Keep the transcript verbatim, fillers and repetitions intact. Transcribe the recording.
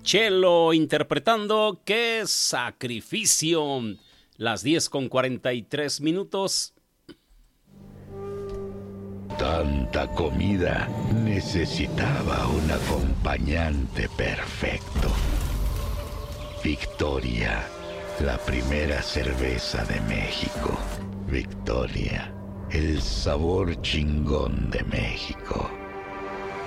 Chelo interpretando ¡Qué sacrificio! Las diez con cuarenta y tres minutos. Tanta comida necesitaba un acompañante perfecto. Victoria, la primera cerveza de México. Victoria, el sabor chingón de México.